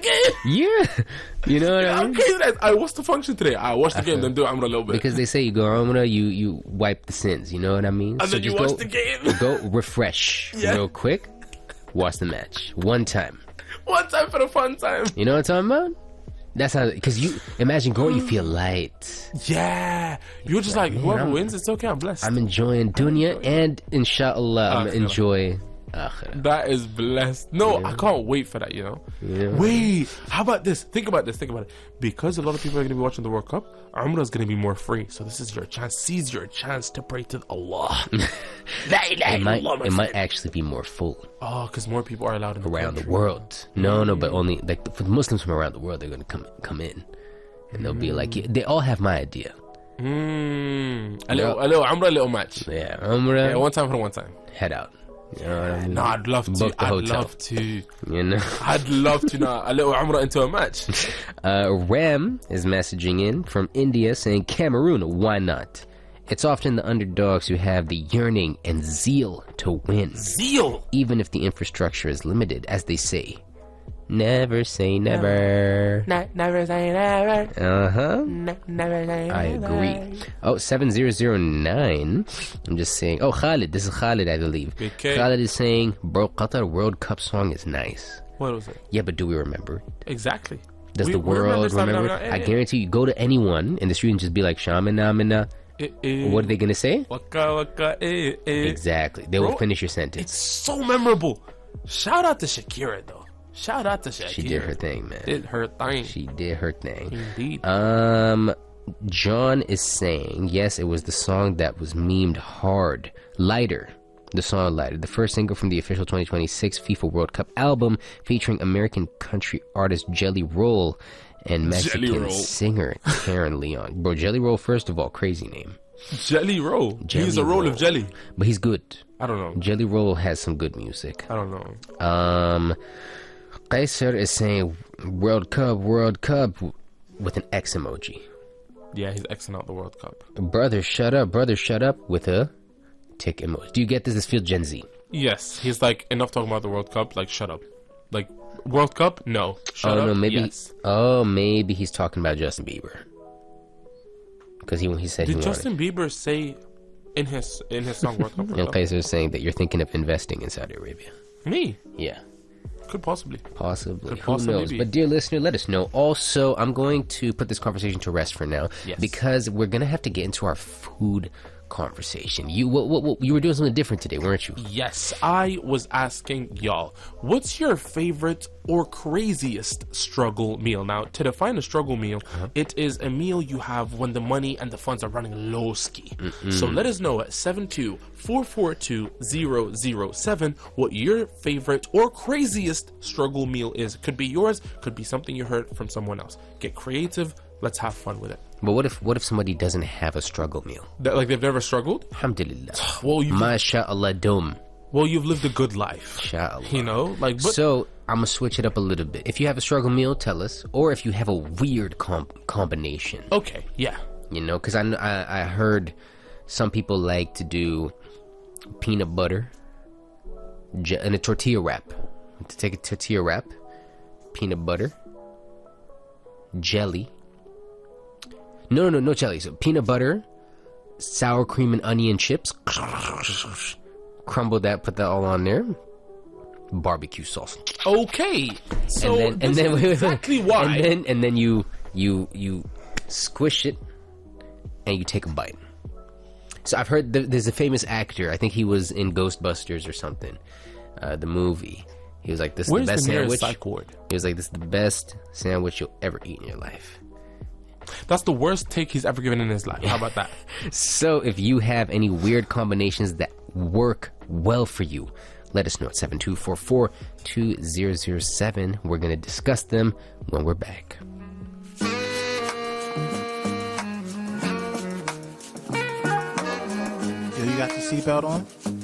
game. Yeah. You know what I I'm mean? crazy. I watched the function today. I watched the game, then do Umrah a little bit. Because they say you go Umrah, you wipe the sins. You know what I mean? And then you watch the game. Go refresh real quick. Watch the match. One time. One time for the fun time. You know what I'm talking about? That's how, because you imagine going, you feel light. Yeah. You're just like, whoever wins, it's okay. I'm blessed. I'm enjoying dunya and inshallah, I'm enjoy akhirah. That is blessed. No, I can't wait for that, you know? Yeah. Wait, how about this? Think about this. Think about it. Because a lot of people are going to be watching the World Cup, Umrah is going to be more free. So this is your chance. Seize your chance to pray to Allah. It might actually be more full. Oh, because more people are allowed in around the world. No, but only like for the Muslims from around the world, they're going to come in. And they'll be like, they all have my idea. A little Umrah, a little match. Yeah, Umrah. Yeah, one time for one time. Head out. You know what I mean? No, I'd love to. Book the hotel. Love to. You know? I'd love to. A little Umrah into a match. Ram is messaging in from India saying, Cameroon, why not? It's often the underdogs who have the yearning and zeal to win. Zeal! Even if the infrastructure is limited, as they say. Never say never. Never say never. Uh-huh. Never say never. I agree. Oh, 7009. I'm just saying. Oh, Khalid. This is Khalid, I believe. Okay. Khalid is saying, bro, Qatar World Cup song is nice. What was it? Yeah, but do we remember? Exactly. Does the world remember? I guarantee you, go to anyone in the street and just be like, Shamina, mina. What are they going to say? Waka, waka, Exactly. They will finish your sentence. It's so memorable. Shout out to Shakira, though. Shout out to Shakira. She did her thing, man. Did her thing. She did her thing. Indeed. John is saying, yes, it was the song that was memed hard. Lighter. The song Lighter. The first single from the official 2026 FIFA World Cup album featuring American country artist Jelly Roll and Mexican singer Karen Leon. Bro, Jelly Roll, first of all, crazy name. Jelly Roll. He's a roll of jelly. But he's good. I don't know. Jelly Roll has some good music. I don't know. Kaiser is saying World Cup with an X emoji. Yeah, he's Xing out the World Cup. Brother, shut up with a tick emoji. Do you get this? This feels Gen Z. Yes, he's like, enough talking about the World Cup, like, shut up. Like, World Cup? No. Shut up? No, maybe. Yes. Oh, maybe he's talking about Justin Bieber. Because he said Did Justin Bieber say in his song World Cup? And Kaiser is saying that you're thinking of investing in Saudi Arabia. Me? Yeah. Could possibly. Who knows? But dear listener, let us know. Also, I'm going to put this conversation to rest for now. Yes. Because we're going to have to get into our food conversation. You were doing something different today, weren't you? Yes, I was asking y'all, what's your favorite or craziest struggle meal? Now, to define a struggle meal, it is a meal you have when the money and the funds are running low ski. So let us know at 72442-007 what your favorite or craziest struggle meal is. Could be yours, could be something you heard from someone else. Get creative, let's have fun with it. But what if somebody doesn't have a struggle meal? Like they've never struggled? Alhamdulillah. Well, MashaAllah dum. Well, you've lived a good life. Inshallah. You know? So, I'm going to switch it up a little bit. If you have a struggle meal, tell us. Or if you have a weird combination. Okay, yeah. You know, because I heard some people like to do peanut butter and a tortilla wrap. To take a tortilla wrap, peanut butter, jelly. No jelly. So peanut butter, sour cream and onion chips. Crumble that, put that all on there. Barbecue sauce. Okay. So and then exactly why. And then you squish it and you take a bite. So I've heard there's a famous actor. I think he was in Ghostbusters or something. The movie. He was like, "This is the best sandwich." Psych ward? He was like, "This is the best sandwich you'll ever eat in your life." That's the worst take he's ever given in his life. How about that? So if you have any weird combinations that work well for you, let us know at 7244-2007. We're going to discuss them when we're back. Yo, you got the seatbelt on?